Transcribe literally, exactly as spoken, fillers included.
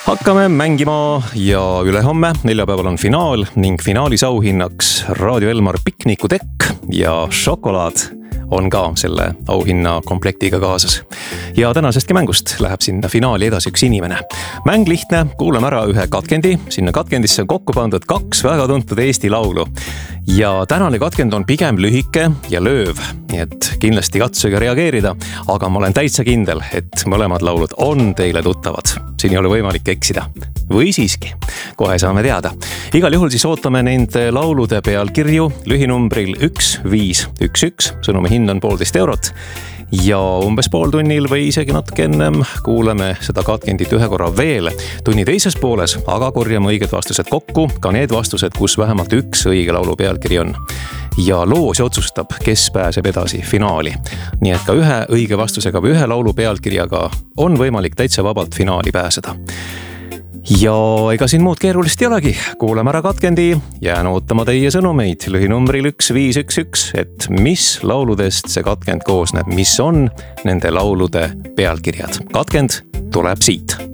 Hakkame mängima ja ülehomme neljapäeval on finaal ning finaalis auhinnaks Raadio Elmar piknikutekk ja šokolaad on ka selle auhinna komplektiga kaasas. Ja tänasestki mängust läheb sinna finaali edasi üks inimene. Mäng lihtne, kuulame ära ühe katkendi. Sinna katkendisse on kokku pandud kaks väga tuntud Eesti laulu. Ja tänane katkend on pigem lühike ja lööv, nii et kindlasti katsuge reageerida, aga ma olen täitsa kindel, et mõlemad laulud on teile tuttavad. Siin ei ole võimalik eksida. Või siiski, kohe saame teada. Igal juhul siis ootame nende laulude pealkirju lühinumbril üks viis üks üks, sõnumi hind on poolteist eurot. Ja umbes pool tunnil või isegi natuke ennem kuuleme seda katkendit ühe korra veel. Tunni teises pooles aga korjame õiged vastused kokku, ka need vastused, kus vähemalt üks õige laulu pealkiri on. Ja loos otsustab, kes pääseb edasi finaali. Nii et ka ühe õige vastusega või ühe laulu pealkirjaga on võimalik täitsa vabalt finaali pääseda. Ja ega siin muud keerulist ei olegi. Kuuleme ära katkendi, jään ootama teie sõnumeid lühinumbril üks viis üks üks, et mis lauludest see katkend koosneb, mis on nende laulude pealkirjad. Katkend tuleb siit.